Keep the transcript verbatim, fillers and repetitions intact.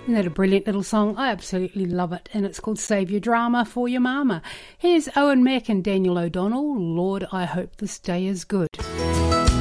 Isn't that a brilliant little song? I absolutely love it, and it's called Save Your Drama for Your Mama. Here's Owen Mack and Daniel O'Donnell, Lord, I Hope This Day Is Good.